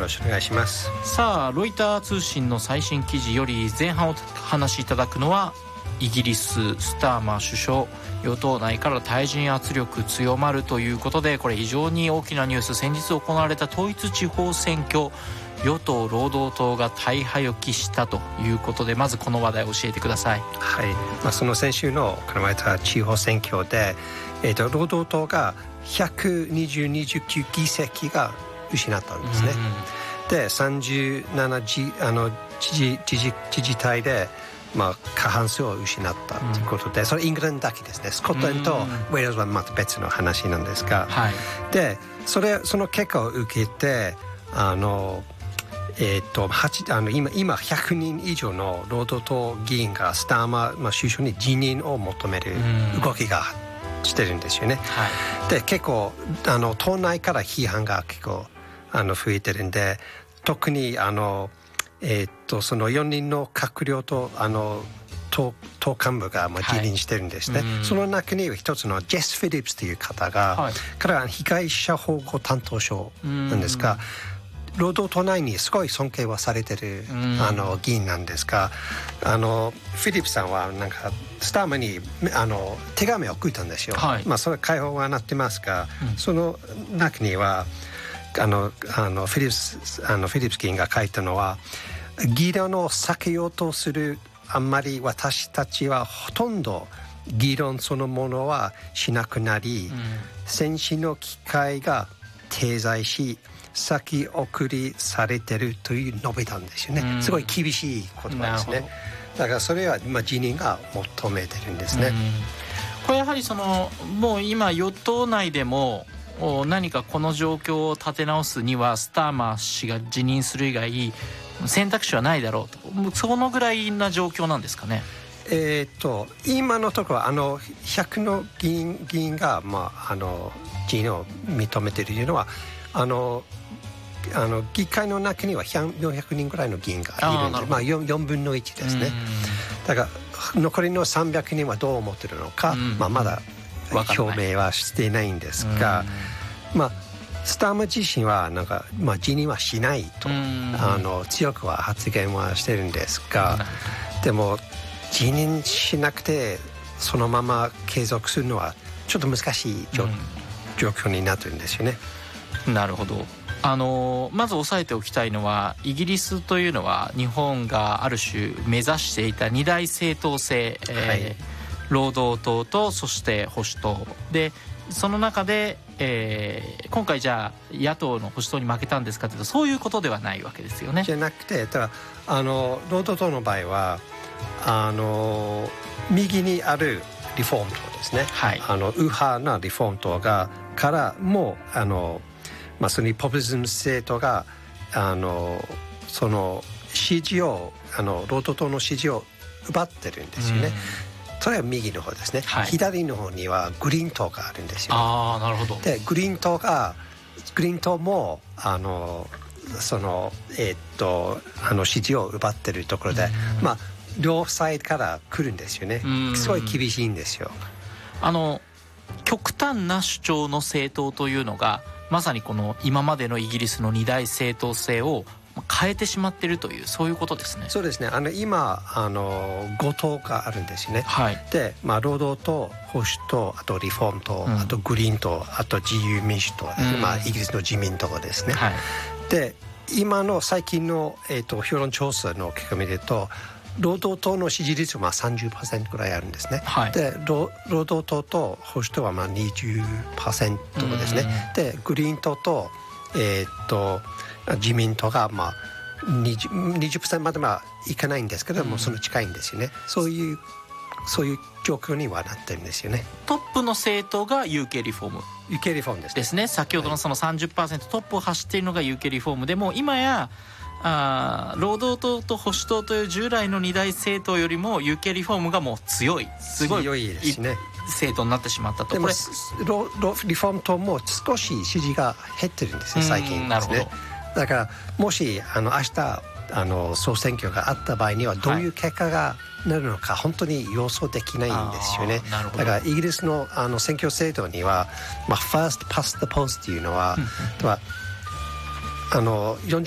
ろしくお願いします。 さあロイター通信の最新記事より前半を話しいただくのは、イギリススターマー首相、与党内から退陣圧力強まるということで、これ非常に大きなニュース。先日行われた統一地方選挙、与党労働党が大敗を喫したということで、まずこの話題を教えてください。 はい、その先週の行われた地方選挙で、労働党が129議席が失ったんですね。で37知事体で、過半数を失ったということで、それイングランドだけですね。スコットランドとウェールズはまた別の話なんですが、でその結果を受けて今100人以上の労働党議員がスターマー、首相に辞任を求める動きがしてるんですよね。で結構党内から批判が結構増えてるんで、特にその4人の閣僚と党幹部が辞任してるんですね。その中に一つのジェス・フィリップスという方が、彼は被害者保護担当省なんですが、労働党内にすごい尊敬はされてる議員なんですが、フィリップさんはなんかスターマに手紙を送ったんですよ。それ解放はなってますが、その中にはフィリップス議員が書いたのは、議論を避けようとする、あんまり私たちはほとんど議論そのものはしなくなり、先進の機会が停滞し先送りされてるという述べたんですよね。すごい厳しい言葉ですね。だからそれは辞任が求めてるんですね。 これやはりもう今与党内でも何かこの状況を立て直すにはスターマー氏が辞任する以外選択肢はないだろうと、そのぐらいな状況なんですかね。 今のところ100の議員が辞任を認めているというのは、議会の中には400人ぐらいの議員がいるので、4分の1ですね。だから残りの300人はどう思っているのか、まだ表明はしていないんですが、スターマ自身は辞任はしないと強くは発言はしてるんですが、でも辞任しなくてそのまま継続するのはちょっと難しい状況になってるんですよね。 なるほど。まず押さえておきたいのは、イギリスというのは日本がある種目指していた二大政党制、労働党とそして保守党で、その中で、今回じゃあ野党の保守党に負けたんですかというと、そういうことではないわけですよね。 じゃなくて、労働党の場合は右にあるリフォーム党ですね。右派なリフォーム党からもそのポピュリズム政党がその支持を労働党の支持を奪ってるんですよね。それは右の方ですね。左の方にはグリーン党があるんですよ。 なるほど。 でグリーン党もその支持を奪ってるところで、両サイドから来るんですよね。すごい厳しいんですよ。 極端な主張の政党というのがまさにこの今までのイギリスの二大政党制を変えてしまっているという、そういうことですね。 そうですね。今5党があるんですよね。で、労働党、保守党、あとリフォーム党、あとグリーン党、あと自由民主党、イギリスの自民党ですね。で今の最近の、評論調査の結果を見ると、労働党の支持率は30% くらいあるんですね。で労働党と保守党は20% ですね。でグリーン党と、自民党が20% までいかないんですけども、その近いんですよね。そういう状況にはなってるんですよね。 トップの政党が UK リフォームですね。先ほどのその 30% トップを走っているのが UK リフォームで、も今や労働党と保守党という従来の二大政党よりも UK リフォームがもう強いですね。 政党になってしまったと。 でもリフォーム党も少し支持が減ってるんですよ、最近ですね。だからもし明日総選挙があった場合にはどういう結果がなるのか本当に予想できないんですよね。だからイギリスの選挙制度には、First Past the Post というのは、40